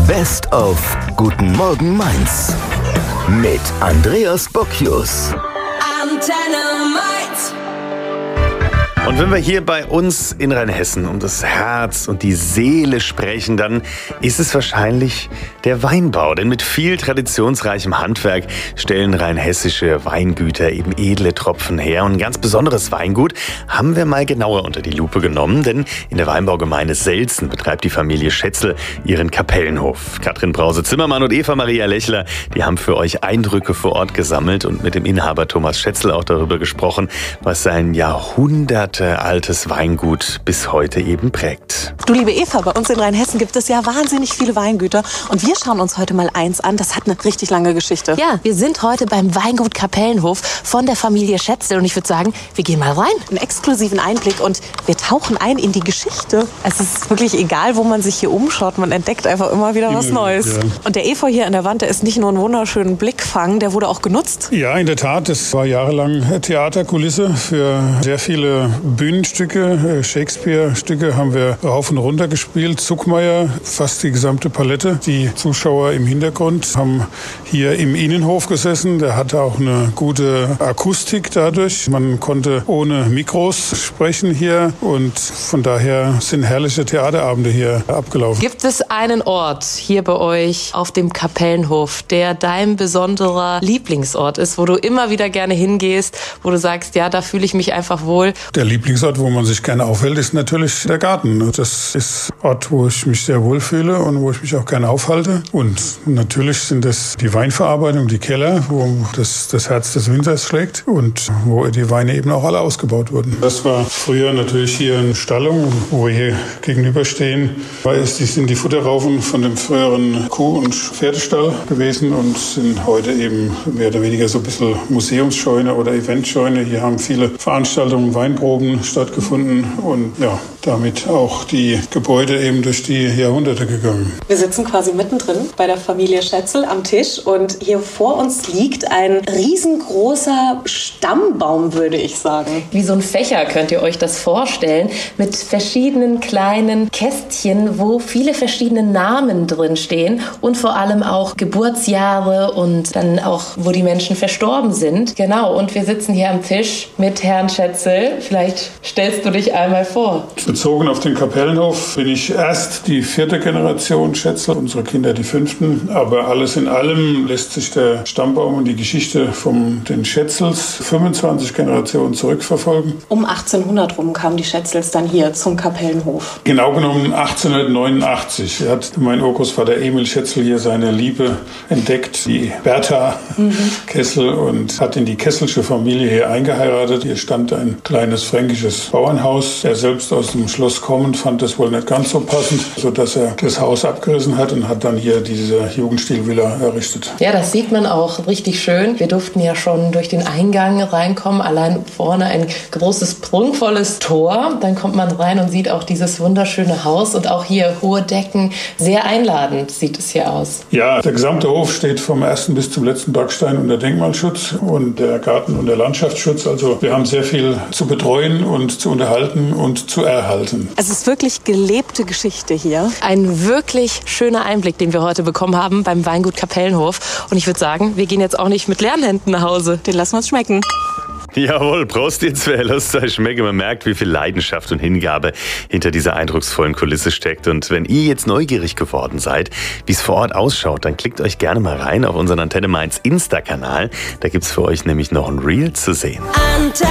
Best of Guten Morgen Mainz mit Andreas Bocchius. Und wenn wir hier bei uns in Rheinhessen um das Herz und die Seele sprechen, dann ist es wahrscheinlich der Weinbau. Denn mit viel traditionsreichem Handwerk stellen rheinhessische Weingüter eben edle Tropfen her. Und ein ganz besonderes Weingut haben wir mal genauer unter die Lupe genommen. Denn in der Weinbaugemeinde Selzen betreibt die Familie Schätzl ihren Kapellenhof. Katrin Brause-Zimmermann und Eva Maria Lechler, die haben für euch Eindrücke vor Ort gesammelt und mit dem Inhaber Thomas Schätzl auch darüber gesprochen, was sein jahrhundertealtes Weingut bis heute eben prägt. Du liebe Eva, bei uns in Rheinhessen gibt es ja wahnsinnig viele Weingüter und wir schauen uns heute mal eins an, das hat eine richtig lange Geschichte. Ja, wir sind heute beim Weingut Kapellenhof von der Familie Schätzl und ich würde sagen, wir gehen mal rein. Einen exklusiven Einblick und wir tauchen ein in die Geschichte. Es ist wirklich egal, wo man sich hier umschaut, man entdeckt einfach immer wieder was Neues. Ja. Und der Efeu hier an der Wand, der ist nicht nur ein wunderschöner Blickfang, der wurde auch genutzt. Ja, in der Tat, das war jahrelang Theaterkulisse für sehr viele Bühnenstücke, Shakespeare-Stücke haben wir rauf und runter gespielt. Zuckmayer, fast die gesamte Palette. Die Zuschauer im Hintergrund haben hier im Innenhof gesessen. Der hatte auch eine gute Akustik dadurch. Man konnte ohne Mikros sprechen hier und von daher sind herrliche Theaterabende hier abgelaufen. Gibt es einen Ort hier bei euch auf dem Kapellenhof, der dein besonderer Lieblingsort ist, wo du immer wieder gerne hingehst, wo du sagst, ja, da fühle ich mich einfach wohl? Der Lieblingsort, wo man sich gerne aufhält, ist natürlich der Garten. Das ist ein Ort, wo ich mich sehr wohl fühle und wo ich mich auch gerne aufhalte. Und natürlich sind das die Weinverarbeitung, die Keller, wo das Herz des Winters schlägt und wo die Weine eben auch alle ausgebaut wurden. Das war früher natürlich hier eine Stallung, wo wir hier gegenüberstehen. Sind die Futterraufen von dem früheren Kuh- und Pferdestall gewesen und sind heute eben mehr oder weniger so ein bisschen Museumsscheune oder Eventscheune. Hier haben viele Veranstaltungen, Weinproben stattgefunden und ja, damit auch die Gebäude eben durch die Jahrhunderte gegangen. Wir sitzen quasi mittendrin bei der Familie Schätzl am Tisch und hier vor uns liegt ein riesengroßer Stammbaum, würde ich sagen. Wie so ein Fächer könnt ihr euch das vorstellen, mit verschiedenen kleinen Kästchen, wo viele verschiedene Namen drin stehen und vor allem auch Geburtsjahre und dann auch, wo die Menschen verstorben sind. Genau, und wir sitzen hier am Tisch mit Herrn Schätzl. Vielleicht stellst du dich einmal vor. Bezogen auf den Kapellenhof bin ich erst die 4. Generation Schätzl, unsere Kinder die 5. Aber alles in allem lässt sich der Stammbaum und die Geschichte von den Schätzls 25 Generationen zurückverfolgen. Um 1800 rum kamen die Schätzls dann hier zum Kapellenhof. Genau genommen 1889 hat mein Urgroßvater Emil Schätzl hier seine Liebe entdeckt, die Bertha Kessel, und hat in die Kesselsche Familie hier eingeheiratet. Hier stand ein kleines fränkisches Bauernhaus. Er selbst aus dem Schloss kommend fand das wohl nicht ganz so passend, sodass er das Haus abgerissen hat und hat dann hier diese Jugendstilvilla errichtet. Ja, das sieht man auch richtig schön. Wir durften ja schon durch den Eingang reinkommen. Allein vorne ein großes, prunkvolles Tor. Dann kommt man rein und sieht auch dieses wunderschöne Haus und auch hier hohe Decken. Sehr einladend sieht es hier aus. Ja, der gesamte Hof steht vom ersten bis zum letzten Backstein unter Denkmalschutz und der Garten- und der Landschaftsschutz. Also wir haben sehr viel zu betreuen und zu unterhalten und zu erhalten. Es ist wirklich gelebte Geschichte hier. Ein wirklich schöner Einblick, den wir heute bekommen haben beim Weingut Kapellenhof. Und ich würde sagen, wir gehen jetzt auch nicht mit leeren Händen nach Hause. Den lassen wir uns schmecken. Jawohl, Prost ihr zwei, lasst euch schmecken. Man merkt, wie viel Leidenschaft und Hingabe hinter dieser eindrucksvollen Kulisse steckt. Und wenn ihr jetzt neugierig geworden seid, wie es vor Ort ausschaut, dann klickt euch gerne mal rein auf unseren Antenne Mainz Insta-Kanal. Da gibt's für euch nämlich noch ein Reel zu sehen.